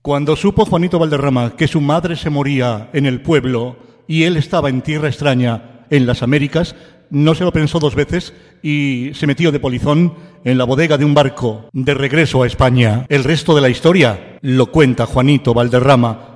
Cuando supo Juanito Valderrama que su madre se moría en el pueblo y él estaba en tierra extraña, en las Américas, no se lo pensó dos veces y se metió de polizón en la bodega de un barco de regreso a España. El resto de la historia lo cuenta Juanito Valderrama